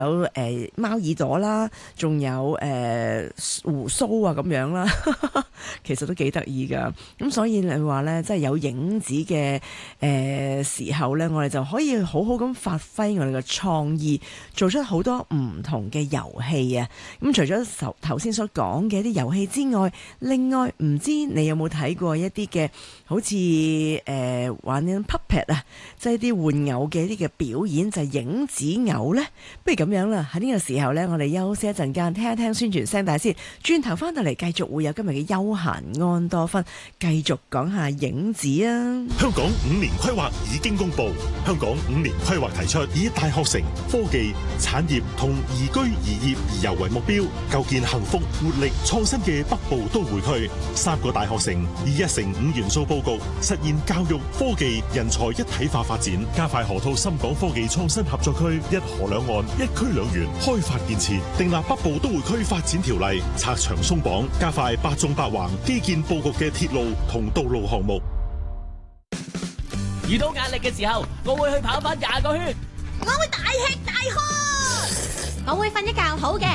有貓耳朵啦，仲有胡鬚啊咁樣啦，其實都幾得意噶。咁所以你話呢，即係有影子嘅時候呢，我哋就可以好好咁發揮我哋嘅創意，做出好多唔同嘅遊戲啊。咁除咗頭先所講嘅一啲遊戲之外，另外唔知你有冇睇過一啲嘅好似玩緊 puppet 啊，即係啲玩偶嘅一啲嘅表演，就係影子偶呢。不如咁樣啦，喺呢個時候呢，我哋休息一陣間，聽一聽宣傳聲帶先。轉頭翻到嚟，繼續會有今日嘅休閒安多芬，繼續講下影子啊！ 香港5年規劃已經公布，香港5年規劃提出以大學城、科技、產業同宜居宜業宜遊為目標，構建幸福、活力、創新嘅北部都會區。3個大學城以1城5元素佈局，實現教育、科技、人才一體化發展，加快河套深港科技創新合作區，一河兩岸、一區兩園開發建設，訂立北部都會區發展條例，拆牆鬆綁，加快8縱8橫基建佈局嘅鐵路同道路項目。 遇到壓力嘅時候，我會去跑翻20個圈， 我會大吃大喝，我會瞓一覺好嘅。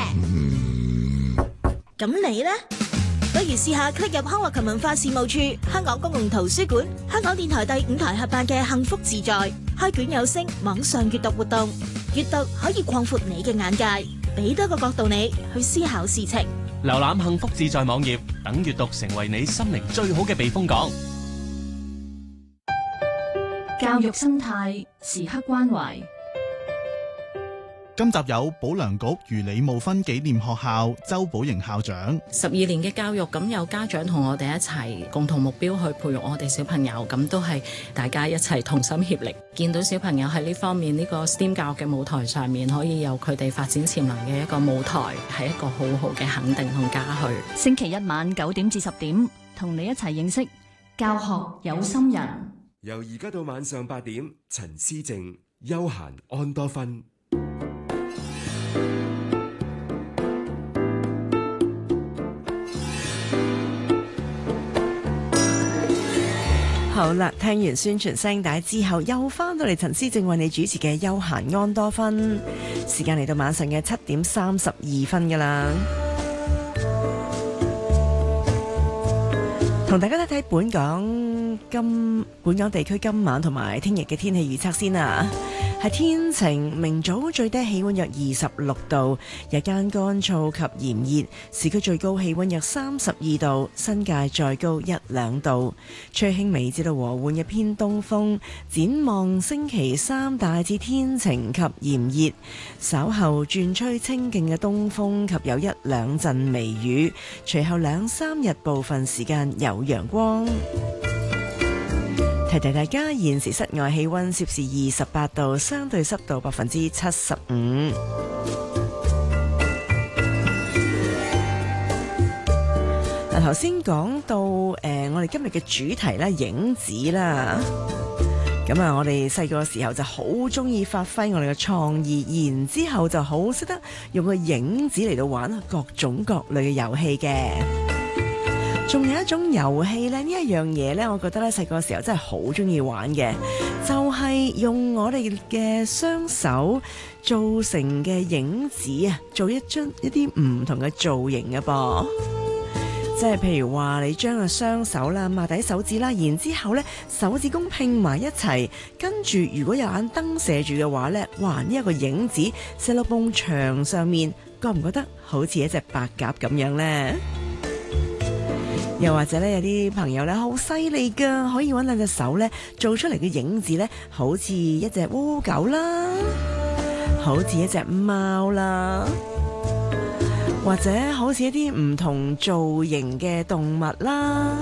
咁你呢？不如試下 click 入康樂及文化事務處、香港公共圖書館、香港電台第5台合辦嘅幸福自在開卷有聲網上閱讀活動。閱讀可以擴闊你嘅眼界，俾多個角度你去思考事情。 瀏覽幸福自在網頁，等閱讀成為你心靈最好嘅避風港。 教育生態時刻關懷。 今集有保良局如理務分紀念學校周寶瑩校長。 12年嘅教育，咁有家長同我哋一齊共同目標去培育我哋小朋友，咁都係大家一齊同心協力。見到小朋友喺呢方面呢個 STEM 教育嘅舞台上面，可以有佢哋發展潛能嘅一個舞台，係一個好好嘅肯定同嘉許。 星期一晚9點至10點，同你一齊認識教學有心人。 由而家到晚上8點，陳思靜休閒安多芬。 好啦，聽完宣傳聲帶之後，又翻到嚟陳思正為你主持嘅休閒安多芬，時間嚟到晚上嘅7點32分噶啦，同大家睇睇本港地區今晚同埋聽日嘅天氣預測先啊。係天晴，明早最低氣溫約26度，日間乾燥及炎熱，市區最高氣溫約32度，新界再高1-2度，吹輕微至到和緩嘅偏東風。展望星期3大致天晴及炎熱，稍後轉吹清勁嘅東風及有1-2陣微雨，隨後2-3日部分時間有陽光。提提大家，現時室外氣溫攝氏28度，相對濕度75%。嗱，頭先講到我哋今日嘅主題咧，影子啦。咁啊，我哋細個時候就好中意發揮我哋嘅創意，然之後就好識得用個影子嚟到玩各種各類嘅遊戲嘅。仲有一種遊戲呢，呢一樣嘢呢，我覺得咧細個時候真係好中意玩嘅，就係用我哋嘅雙手做成嘅影子啊，做一啲唔同嘅造型嘅噃。即係譬如話你將個雙手啦，擘底手指啦，然之後呢手指公拼埋一齊，跟住如果有眼燈射住嘅話呢，哇！呢一個影子射落埲牆上面，覺唔覺得好似一隻白鴿咁樣呢？又或者咧，有啲朋友咧好犀利噶，可以揾兩隻手咧做出嚟嘅影子咧，好似一隻烏狗啦，好似一隻貓啦，或者好似一啲唔同造型嘅動物啦。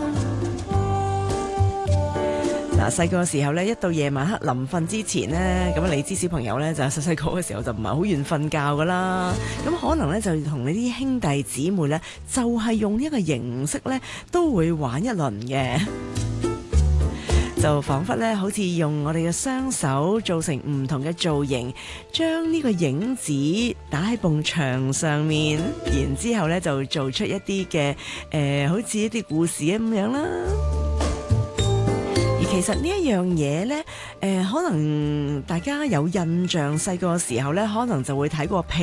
嗱，細個嘅時候咧，一到夜晚黑臨瞓之前呢，咁你知小朋友咧就細細個嘅時候就唔係好願瞓覺噶啦，咁可能咧就同你啲兄弟姊妹咧，就係用呢一個形式咧，都會玩一輪嘅，就彷彿咧好似用我哋嘅雙手做成唔同嘅造型，將呢個影子打喺埲牆上面，然之後咧就做出一啲嘅好似一啲故事咁樣啦。 其實呢一樣嘢呢，可能大家有印象，細個時候呢，可能就會睇過